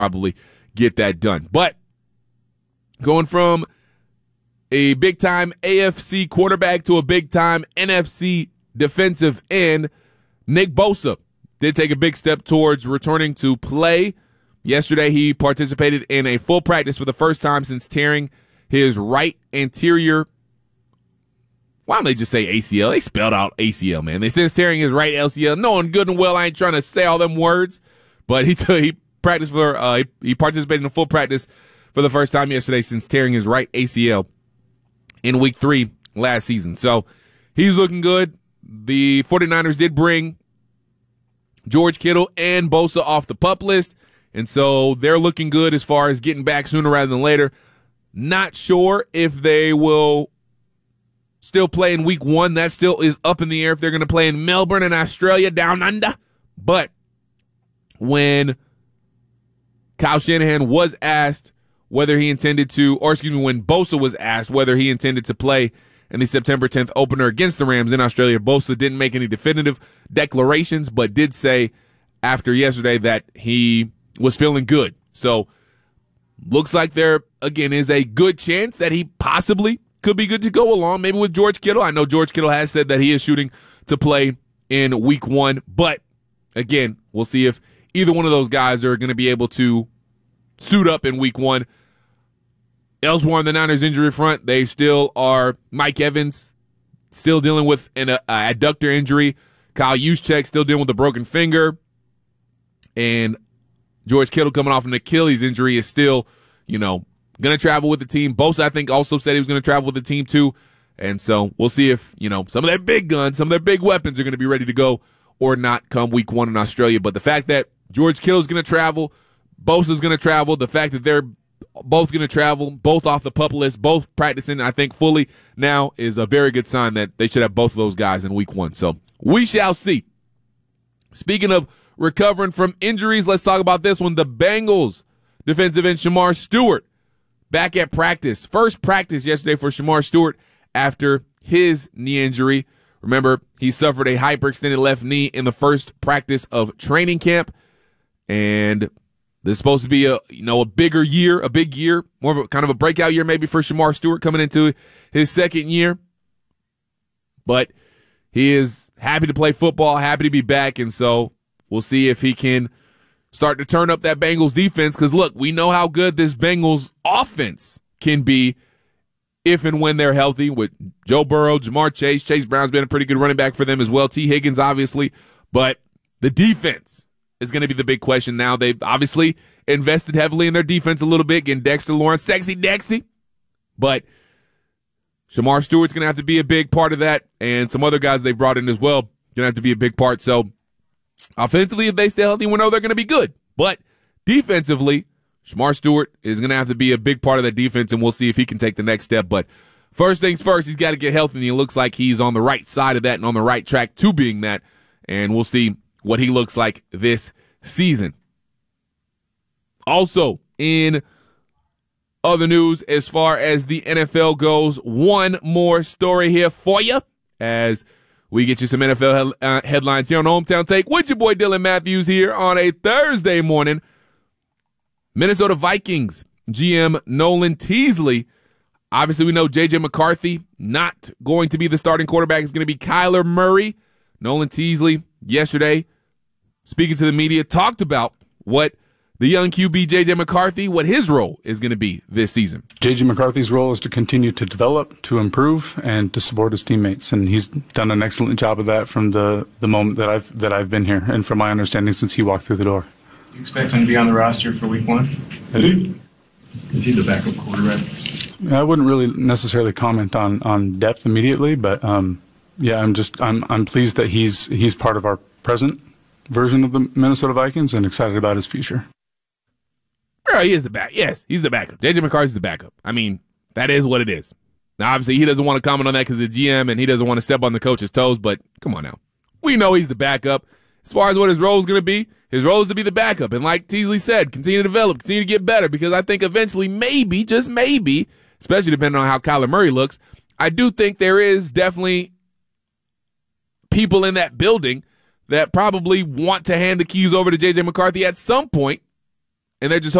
probably get that done. But going from a big-time AFC quarterback to a big-time NFC defensive end, Nick Bosa did take a big step towards returning to play. Yesterday, he participated in a full practice for the first time since tearing his right anterior. Why don't they just say ACL? They spelled out ACL, man. They said tearing his right LCL. Knowing good and well I ain't trying to say all them words, but he participated in a full practice for the first time yesterday since tearing his right ACL in week 3 last season. So he's looking good. The 49ers did bring George Kittle and Bosa off the PUP list, and so they're looking good as far as getting back sooner rather than later. Not sure if they will still play in week 1. That still is up in the air if they're going to play in Melbourne and Australia down under. But when Kyle Shanahan was asked whether he intended to, or excuse me, when Bosa was asked whether he intended to play in the September 10th opener against the Rams in Australia, Bosa didn't make any definitive declarations, but did say after yesterday that he was feeling good. So looks like there, again, is a good chance that he possibly could be good to go along, maybe with George Kittle. I know George Kittle has said that he is shooting to play in week 1, but again, we'll see if either one of those guys are going to be able to suit up in week 1. Elsewhere on the Niners injury front, they still are Mike Evans still dealing with an adductor injury. Kyle Juszczyk still dealing with a broken finger. And George Kittle coming off an Achilles injury is still, going to travel with the team. Bosa, I think, also said he was going to travel with the team too. And so we'll see if, some of their big guns, some of their big weapons are going to be ready to go or not come week 1 in Australia. But the fact that George Kittle's going to travel, Bosa's going to travel, the fact that they're both going to travel, both off the PUP list, both practicing, I think, fully now is a very good sign that they should have both of those guys in week 1. So we shall see. Speaking of recovering from injuries, let's talk about this one. The Bengals defensive end Shemar Stewart back at practice. First practice yesterday for Shemar Stewart after his knee injury. Remember, he suffered a hyperextended left knee in the first practice of training camp. And this is supposed to be a big year, more of a kind of a breakout year maybe for Shemar Stewart coming into his second year. But he is happy to play football, happy to be back, and so we'll see if he can start to turn up that Bengals defense. Because look, we know how good this Bengals offense can be if and when they're healthy with Joe Burrow, Jamar Chase. Chase Brown's been a pretty good running back for them as well. T. Higgins, obviously, but the defense is going to be the big question now. They've obviously invested heavily in their defense a little bit, getting Dexter Lawrence, sexy Dexy. But Shemar Stewart's going to have to be a big part of that, and some other guys they've brought in as well going to have to be a big part. So offensively, if they stay healthy, we know they're going to be good. But defensively, Shemar Stewart is going to have to be a big part of that defense, and we'll see if he can take the next step. But first things first, he's got to get healthy, and he looks like he's on the right side of that and on the right track to being that, and we'll see what he looks like this season. Also, in other news, as far as the NFL goes, one more story here for you as we get you some NFL headlines here on Hometown Take with your boy Dylan Matthews here on a Thursday morning. Minnesota Vikings GM Nolan Teasley. Obviously, we know J.J. McCarthy not going to be the starting quarterback. It's going to be Kyler Murray. Nolan Teasley yesterday, speaking to the media, talked about what the young QB J.J. McCarthy, what his role is going to be this season. J.J. McCarthy's role is to continue to develop, to improve, and to support his teammates, and he's done an excellent job of that from the moment that I've been here, and from my understanding since he walked through the door. You expect him to be on the roster for week 1? I do. Is he the backup quarterback? I wouldn't really necessarily comment on depth immediately, but yeah, I'm pleased that he's part of our present version of the Minnesota Vikings and excited about his future. Well, he is the back. Yes, he's the backup. J.J. McCarthy's the backup. I mean, that is what it is. Now, obviously, he doesn't want to comment on that because the GM and he doesn't want to step on the coach's toes, but come on now. We know he's the backup. As far as what his role is going to be, his role is to be the backup. And like Teasley said, continue to develop, continue to get better, because I think eventually, maybe, just maybe, especially depending on how Kyler Murray looks, I do think there is definitely people in that building that probably want to hand the keys over to J.J. McCarthy at some point and they're just